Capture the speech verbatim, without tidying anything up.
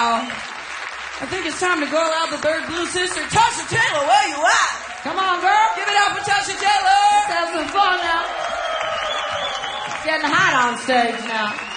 Wow. I think it's time to go out the third blue sister. Tasha Taylor, where you at? Come on, girl. Give it up for Tasha Taylor. Let's have some fun now. It's getting hot on stage now.